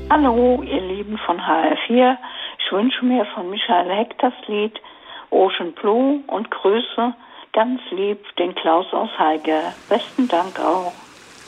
Hallo, ihr Lieben von HR4. Ich wünsche mir von Michael Heck das Lied Ocean Blue und grüße ganz lieb den Klaus aus Haiger. Besten Dank auch.